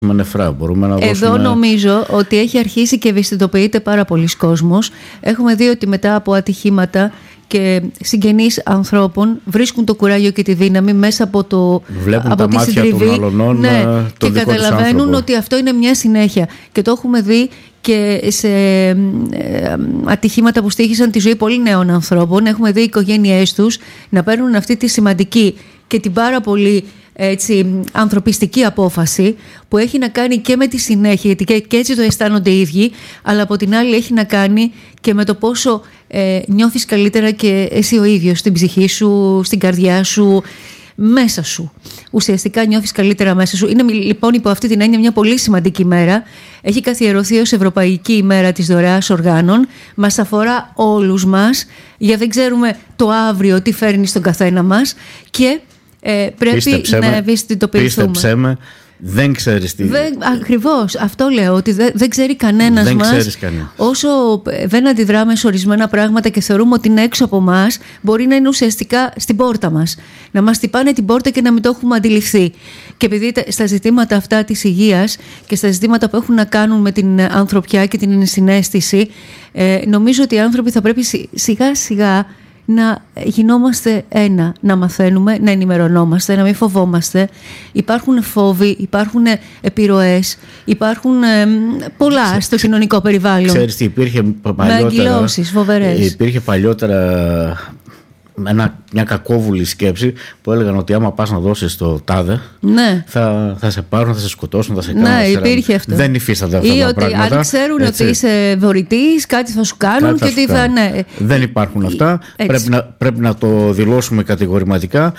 με νεφρά. Μπορούμε να δώσουμε... Εδώ νομίζω ότι έχει αρχίσει και ευαισθητοποιείται πάρα πολλοί κόσμος. Έχουμε δει ότι μετά από ατυχήματα και συγγενείς ανθρώπων βρίσκουν το κουράγιο και τη δύναμη μέσα από το βλέπουν από τα τη μάτια συντριβή, των αλωνών, ναι, τον και δικό τους καταλαβαίνουν άνθρωπο. ότι αυτό είναι μια συνέχεια. Και το έχουμε δει και σε ατυχήματα που στοίχησαν τη ζωή πολύ νέων ανθρώπων. Έχουμε δει οι οικογένειές τους να παίρνουν αυτή τη σημαντική και την πάρα πολύ ανθρωπιστική απόφαση που έχει να κάνει και με τη συνέχεια, γιατί και έτσι το αισθάνονται οι ίδιοι, αλλά από την άλλη έχει να κάνει και με το πόσο νιώθεις καλύτερα και εσύ ο ίδιος στην ψυχή σου, στην καρδιά σου, μέσα σου. Ουσιαστικά νιώθεις καλύτερα μέσα σου. Είναι λοιπόν υπό αυτή την έννοια μια πολύ σημαντική μέρα. Έχει καθιερωθεί ως Ευρωπαϊκή ημέρα της δωρεάς οργάνων. Μας αφορά όλους μας, γιατί δεν ξέρουμε το αύριο τι φέρνει στον καθένα μας και πρέπει να ευαισθητοποιηθούμε. Πίστεψέ με, δεν ξέρεις τι. Ακριβώς, αυτό λέω, ότι δεν ξέρει κανένας μας. Όσο δεν αντιδράμε σε ορισμένα πράγματα και θεωρούμε ότι είναι έξω από μας, μπορεί να είναι ουσιαστικά στην πόρτα μας. Να μας χτυπάνε την πόρτα και να μην το έχουμε αντιληφθεί. Και επειδή στα ζητήματα αυτά της υγείας και στα ζητήματα που έχουν να κάνουν με την ανθρωπιά και την συναίσθηση, νομίζω ότι οι άνθρωποι θα πρέπει σιγά σιγά να γινόμαστε ένα, να μαθαίνουμε, να ενημερωνόμαστε, να μην φοβόμαστε. Υπάρχουν φόβοι, υπάρχουν επιρροές, υπάρχουν πολλά στο κοινωνικό περιβάλλον. Ξέρεις τι, υπήρχε παλιότερα, με αγκυλώσεις φοβερές. Υπήρχε παλιότερα μια κακόβουλη σκέψη που έλεγαν ότι άμα πας να δώσεις το τάδε, ναι, θα σε πάρουν, θα σε σκοτώσουν, θα σε κάνουν. Ναι, υπήρχε αυτό. Δεν υφίστανται αυτά τα πράγματα. Ή ότι αν ξέρουν ότι είσαι δωρητής, κάτι θα σου κάνουν και ότι θα. Ναι. Δεν υπάρχουν αυτά. Πρέπει να το δηλώσουμε κατηγορηματικά.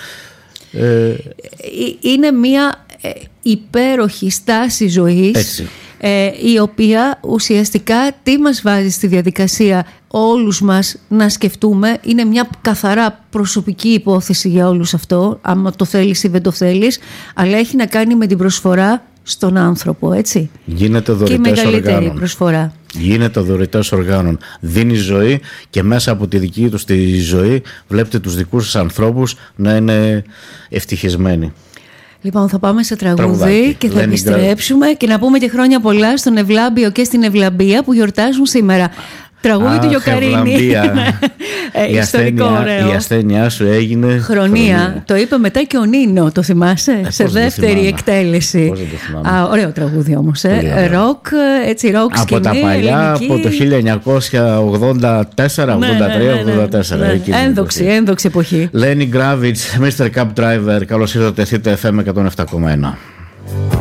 Είναι μια υπέροχη στάση ζωής, η οποία ουσιαστικά τι μας βάζει στη διαδικασία όλους μας να σκεφτούμε. Είναι μια καθαρά προσωπική υπόθεση για όλους αυτό, άμα το θέλεις ή δεν το θέλεις, αλλά έχει να κάνει με την προσφορά στον άνθρωπο, έτσι. Γίνεται δωρητές και η μεγαλύτερη οργάνων. Προσφορά. Γίνεται δωρητές οργάνων. Δίνει ζωή και μέσα από τη δική του τη ζωή βλέπετε τους δικούς σας ανθρώπους να είναι ευτυχισμένοι. Λοιπόν, θα πάμε σε τραγούδι και θα επιστρέψουμε και να πούμε και χρόνια πολλά στον Ευλάμπιο και στην Ευλαμπία που γιορτάζουν σήμερα. Τραγούδι του Γιοκαρίνη. Η ασθένειά σου έγινε χρονία. Το είπε μετά και ο Νίνο, το θυμάσαι, σε δεύτερη εκτέλεση. Ωραίο τραγούδι όμως. Ροκ, έτσι, ροκ σκηνή. Από τα παλιά, από το 1984, 83, 84. Ένδοξη εποχή. Lenny Kravitz, Mr. Cab Driver, καλώς ήρθατε, θείτε FM 107,1.